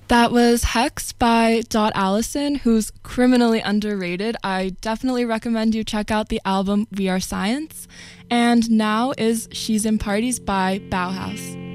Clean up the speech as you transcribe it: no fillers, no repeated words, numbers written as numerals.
That was Hex by Dot Allison, who's criminally underrated. I definitely recommend you check out the album We Are Science. And now is She's in Parties by Bauhaus.